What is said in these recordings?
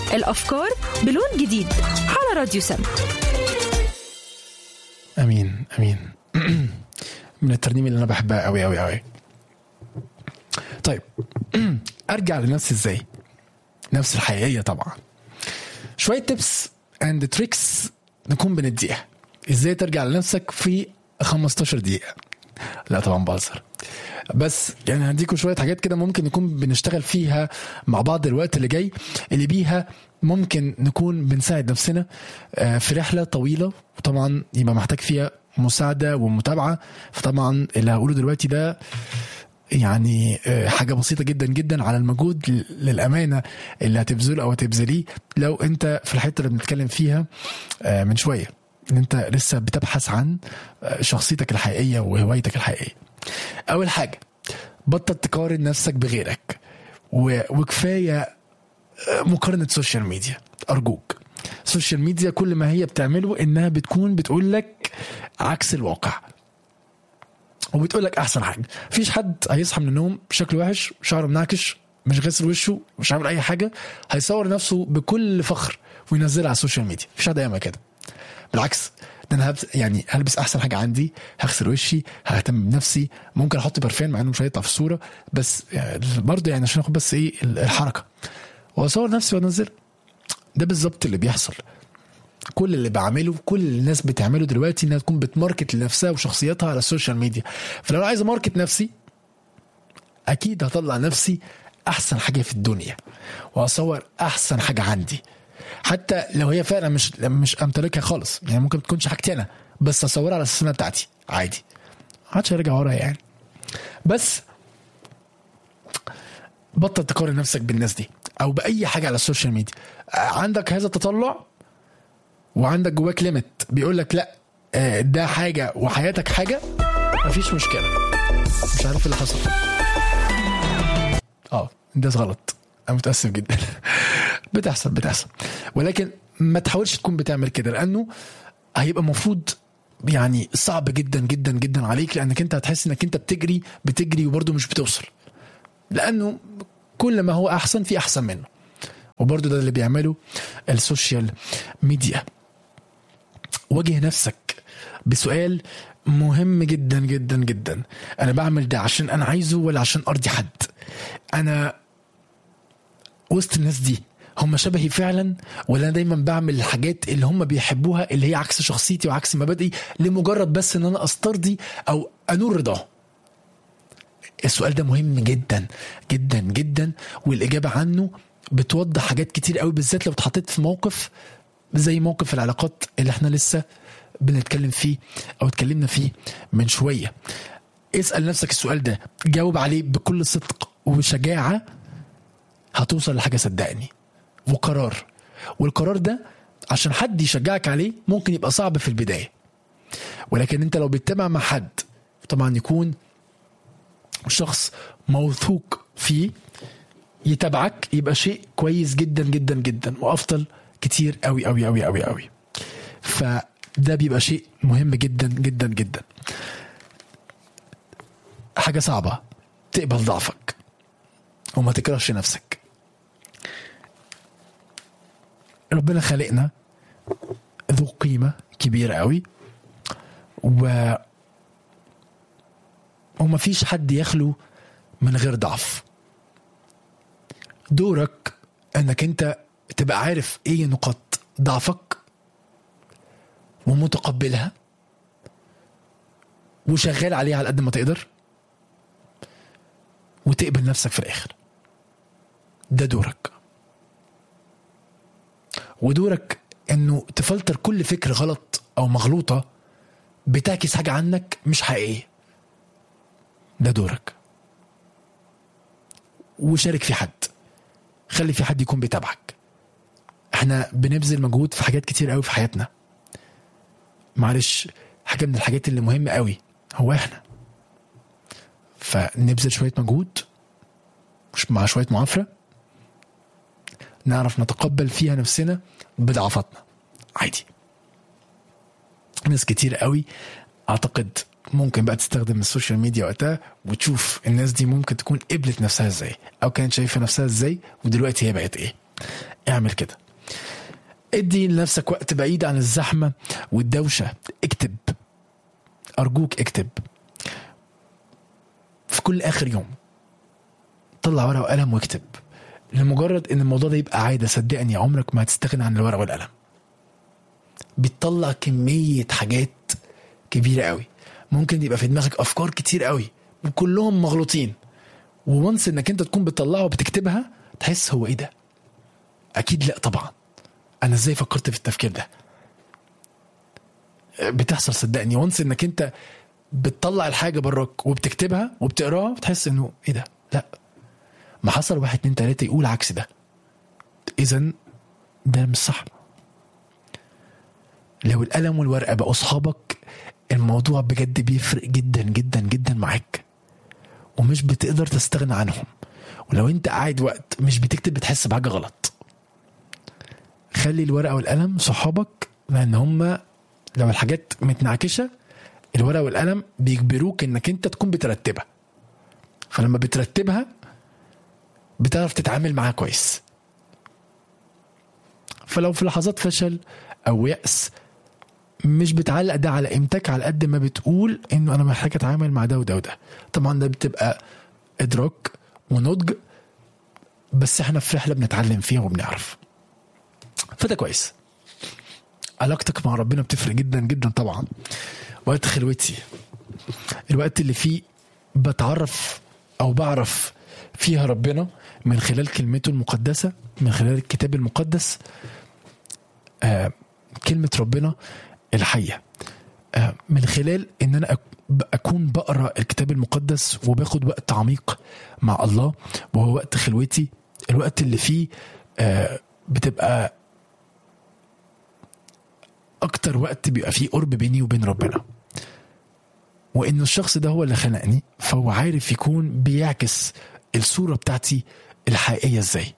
الأفكار بلون جديد على راديو سم. أمين أمين. من الترنيم اللي أنا بحبها أوي أوي أوي. طيب أرجع لنفسي إزاي؟ نفس الحقيقية طبعا. شوية tips and tricks نكون بنديها إزاي ترجع لنفسك في 15 دقيقة. لا طبعا بهزر، بس يعني هديكم شوية حاجات كده ممكن نكون بنشتغل فيها مع بعض الوقت اللي جاي، اللي بيها ممكن نكون بنساعد نفسنا في رحلة طويلة، وطبعا يبقى محتاج فيها مساعدة ومتابعة. فطبعا اللي هقوله دلوقتي ده يعني حاجة بسيطة جدا جدا على المجهود للأمانة اللي هتبذله أو هتبذليه لو أنت في الحتة اللي بنتكلم فيها من شوية، ان انت لسه بتبحث عن شخصيتك الحقيقية وهوايتك الحقيقية. اول حاجة بطل تقارن نفسك بغيرك، وكفاية مقارنة سوشيال ميديا. ارجوك، السوشيال ميديا كل ما هي بتعمله انها بتكون بتقول لك عكس الواقع، وبتقول لك احسن حاجة. مفيش حد هيصحى من النوم شكله وحش، شعره منعكش، مش غسل وشه، مش عامل اي حاجة، هيصور نفسه بكل فخر وينزلها على السوشيال ميديا. مفيش حد يعمل كده. بالعكس، ده انا يعني هلبس احسن حاجه عندي، هغسل وشي، ههتم بنفسي، ممكن احط برفان مع انه مش هيطلع في الصوره، بس يعني برضه يعني عشان اخد بس ايه الحركه، واصور نفسي وانزل. ده بالظبط اللي بيحصل. كل اللي بعمله كل الناس بتعمله دلوقتي انها تكون بتماركت لنفسها وشخصيتها على السوشيال ميديا. فلو عايز اماركت نفسي اكيد هطلع نفسي احسن حاجه في الدنيا، واصور احسن حاجه عندي، حتى لو هي فعلا مش امتلكها خالص. يعني ممكن تكونش حاجتي انا، بس اصورها على السنه بتاعتي عادي، محدش هيرجع ورايا يعني. بس بطل تقارن نفسك بالناس دي او باي حاجه على السوشيال ميديا. عندك هذا التطلع وعندك جواك ليميت بيقول لك لا ده حاجه وحياتك حاجه، مفيش مشكله. مش عارف اللي حصل، ده غلط، انا متاسف جدا. بتحصل، ولكن ما تحاولش تكون بتعمل كده، لانه هيبقى مفروض يعني صعب جدا جدا جدا عليك، لانك انت هتحس انك انت بتجري وبرضه مش بتوصل، لانه كل ما هو احسن في احسن منه. وبرضه ده اللي بيعمله السوشيال ميديا. واجه نفسك بسؤال مهم جدا جدا جدا: انا بعمل ده عشان انا عايزه ولا عشان ارضي حد؟ انا وسط الناس دي هم شبهي فعلا، ولا انا دايما بعمل الحاجات اللي هم بيحبوها اللي هي عكس شخصيتي وعكس مبادئي لمجرد بس ان انا استرضي او انور رضاهم؟ السؤال ده مهم جدا جدا جدا، والاجابه عنه بتوضح حاجات كتير قوي، بالذات لو اتحطيت في موقف زي موقف العلاقات اللي احنا لسه بنتكلم فيه او اتكلمنا فيه من شويه. اسال نفسك السؤال ده، جاوب عليه بكل صدق وشجاعه، هتوصل لحاجه صدقني وقرار. والقرار ده عشان حد يشجعك عليه ممكن يبقى صعب في البداية، ولكن انت لو بتتابع مع حد طبعا يكون شخص موثوق فيه يتابعك، يبقى شيء كويس جدا جدا جدا وافضل كتير قوي قوي قوي قوي قوي. فده بيبقى شيء مهم جدا جدا جدا. حاجة صعبة تقبل ضعفك وما تكرهش نفسك. ربنا خلقنا ذو قيمة كبيرة قوي، وما فيش حد يخلو من غير ضعف. دورك انك انت تبقى عارف ايه نقاط ضعفك ومتقبلها وشغال عليها على قد ما تقدر، وتقبل نفسك في الاخر. ده دورك. ودورك انه تفلتر كل فكرة غلط او مغلوطة بتعكس حاجة عنك مش حقيقية. ده دورك. وشارك في حد، خلي في حد يكون بيتابعك. احنا بنبذل مجهود في حاجات كتير قوي في حياتنا، معلش حاجة من الحاجات اللي مهمة قوي هو احنا، فنبذل شوية مجهود مش مع شوية معافرة، نعرف نتقبل فيها نفسنا بضعفاتنا عادي. ناس كتير قوي اعتقد ممكن بقى تستخدم السوشيال ميديا وقتها وتشوف الناس دي ممكن تكون قبلت نفسها ازاي او كانت شايفة نفسها ازاي ودلوقتي هي بقت ايه. اعمل كده. ادي لنفسك وقت بعيد عن الزحمة والدوشة. اكتب، أرجوك اكتب في كل آخر يوم. طلع ورقة وقلم واكتب، لمجرد ان الموضوع ده يبقى عادة. صدقني عمرك ما هتستغنى عن الورقة والقلم. بتطلع كمية حاجات كبيرة قوي. ممكن يبقى في دماغك أفكار كتير قوي وكلهم مغلوطين، وونس انك انت تكون بتطلعها وبتكتبها تحس هو ايه ده؟ اكيد لا طبعا، انا ازاي فكرت في التفكير ده؟ بتحصل صدقني. وانس انك انت بتطلع الحاجة براك وبتكتبها وبتقراها بتحس انه ايه ده؟ لا، ما حصل 1 2 3 يقول عكس ده، اذن ده مش صح. لو القلم والورقة بقوا اصحابك الموضوع بجد بيفرق جدا جدا جدا معاك، ومش بتقدر تستغنى عنهم. ولو انت قاعد وقت مش بتكتب بتحس بحاجة غلط. خلي الورقة والقلم صحابك، لان هما لو الحاجات متنعكشة الورقة والقلم بيجبروك انك انت تكون بترتبها، فلما بترتبها بتعرف تتعامل معاها كويس. فلو في لحظات فشل او يأس مش بتعلق ده على قيمتك على قد ما بتقول انه انا محتاج اتعامل مع ده وده وده. طبعا ده بتبقى ادراك ونضج، بس احنا في رحلة بنتعلم فيها وبنعرف، فده كويس. علاقتك مع ربنا بتفرق جدا جدا طبعا. وقت خلوتي، الوقت اللي فيه بتعرف او بعرف فيها ربنا من خلال كلمته المقدسة، من خلال الكتاب المقدس، كلمة ربنا الحية، من خلال ان انا اكون بقرأ الكتاب المقدس وباخد وقت عميق مع الله، وهو وقت خلوتي. الوقت اللي فيه بتبقى اكتر وقت بيبقى فيه قرب بيني وبين ربنا، وانه الشخص ده هو اللي خلقني، فهو عارف يكون بيعكس الصورة بتاعتي الحقيقية ازاي.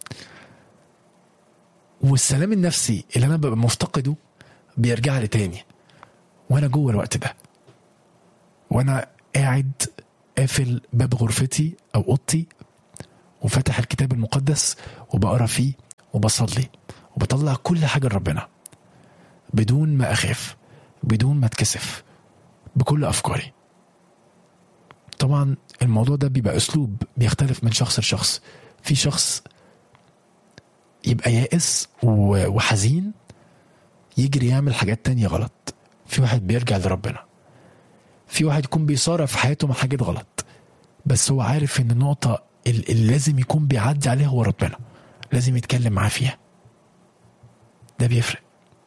والسلام النفسي اللي انا ببقى مفتقده بيرجع لي تاني وانا جوه الوقت ده، وانا قاعد قافل باب غرفتي او اوضتي وفتح الكتاب المقدس وبقرا فيه وبصلي وبطلع كل حاجة لربنا بدون ما اخاف، بدون ما اتكسف، بكل افكاري. طبعا الموضوع ده بيبقى اسلوب بيختلف من شخص لشخص. في شخص يبقى يائس وحزين يجري يعمل حاجات تانية غلط، في واحد بيرجع لربنا، في واحد يكون بيصارع في حياته مع حاجات غلط بس هو عارف ان النقطة اللي لازم يكون بيعدي عليها هو ربنا، لازم يتكلم معاه فيها. ده بيفرق.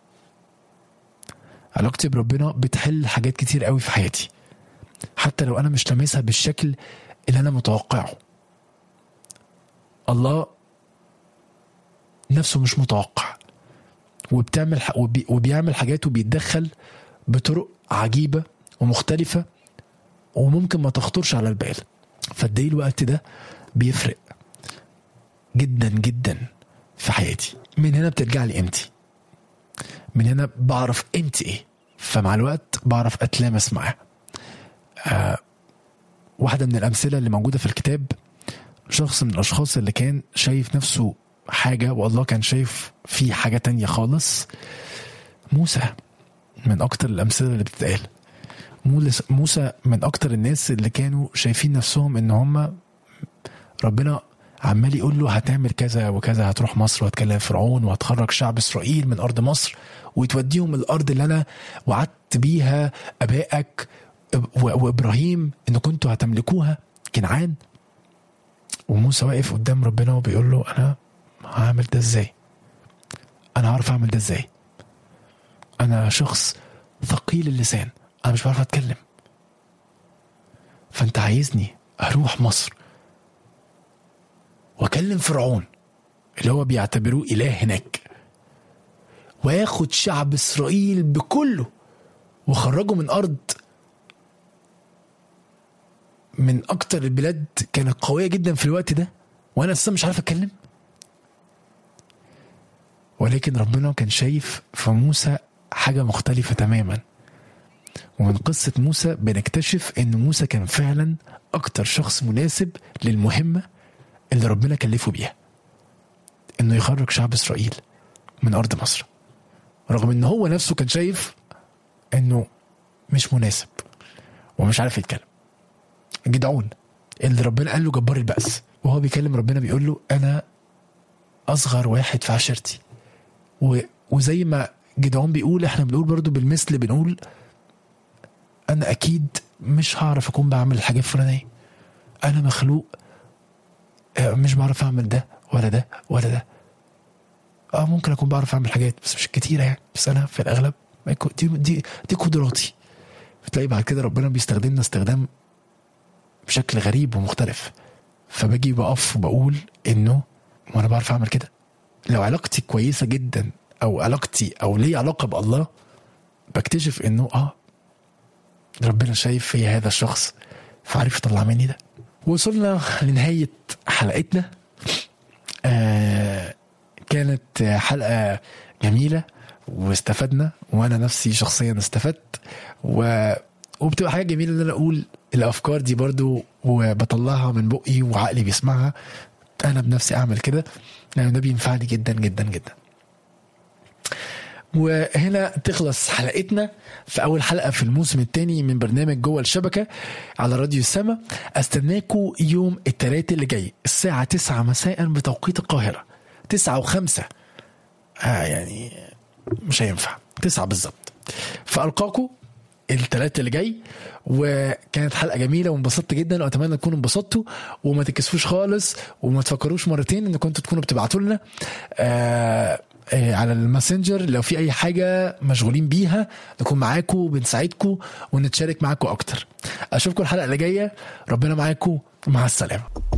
علاقتي بربنا بتحل حاجات كتير قوي في حياتي، حتى لو انا مش لامسها بالشكل اللي انا متوقعه. الله نفسه مش متوقع، وبيعمل حاجات وبيتدخل بطرق عجيبة ومختلفة وممكن ما تخطرش على البال. فدي الوقت ده بيفرق جدا جدا في حياتي. من هنا بترجع لي قيمتي، من هنا بعرف قيمتي ايه، فمع الوقت بعرف اتلامس معاه. واحدة من الأمثلة اللي موجودة في الكتاب، شخص من الأشخاص اللي كان شايف نفسه حاجة والله كان شايف فيه حاجة تانية خالص. موسى من أكتر الأمثلة اللي بتتقال. موسى من أكتر الناس اللي كانوا شايفين نفسهم إن هم ربنا عمال يقول له هتعمل كذا وكذا، هتروح مصر وهتكلم فرعون وهتخرج شعب إسرائيل من أرض مصر وتوديهم الأرض اللي أنا وعدت بيها أبائك وإبراهيم إن كنتوا هتملكوها، كنعان. وموسى واقف قدام ربنا وبيقول له أنا هعمل ده إزاي؟ أنا عارف أعمل ده إزاي؟ أنا شخص ثقيل اللسان، أنا مش بعرف أتكلم، فأنت عايزني أروح مصر وأكلم فرعون اللي هو بيعتبروه إله هناك، وياخد شعب إسرائيل بكله وخرجه من أرض من أكتر البلاد كانت قوية جدا في الوقت ده، وأنا أصلا مش عارف أتكلم؟ ولكن ربنا كان شايف في موسى حاجة مختلفة تماما. ومن قصة موسى بنكتشف ان موسى كان فعلا اكتر شخص مناسب للمهمة اللي ربنا كلفه بيها، انه يخرج شعب اسرائيل من ارض مصر، رغم ان هو نفسه كان شايف انه مش مناسب ومش عارف يتكلم. جدعون اللي ربنا قال له جبار البأس، وهو بيكلم ربنا بيقول له انا اصغر واحد في عشيرتي، وزي ما جدعون بيقول احنا بنقول برضو بالمثل، بنقول انا اكيد مش هعرف اكون بعمل الحاجة الفلانية، انا مخلوق مش بعرف اعمل ده ولا ده ولا ده. ممكن اكون بعرف اعمل حاجات بس مش كتيرة يعني، بس انا في الاغلب دي قدراتي. بتلاقي بعد كده ربنا بيستخدمنا استخدام بشكل غريب ومختلف، فباجي بقف وبقول انه وانا بعرف اعمل كده. لو علاقتي كويسة جدا او علاقتي او لي علاقة بالله، بكتشف انه ربنا شايف في هذا الشخص فعارف يطلع مني ده. وصلنا لنهاية حلقتنا. كانت حلقة جميلة واستفدنا، وانا نفسي شخصيا استفدت، وبتبقى حاجة جميلة ان انا اقول الافكار دي برضو وبطلعها من بقي وعقلي بيسمعها. انا بنفسي اعمل كده لانه ده بينفعني جدا جدا جدا. وهنا تخلص حلقتنا في أول حلقة في الموسم الثاني من برنامج جوه الشبكة على راديو السما. أستناكوا يوم الثلاث اللي جاي الساعة 9 مساء بتوقيت القاهرة، 9:05 يعني مش هينفع 9 بالظبط. فألقاكوا الثلاث اللي جاي. وكانت حلقة جميلة وانبسطت جدا، وأتمنى تكونوا انبسطتوا وما تكسفوش خالص، وما تفكروش مرتين ان كنتوا تكونوا بتبعتوا لنا على الماسنجر لو في اي حاجة مشغولين بيها، نكون معاكم وبنساعدكم ونتشارك معاكم اكتر. اشوفكم الحلقة اللي جاية، ربنا معاكم، مع السلامة.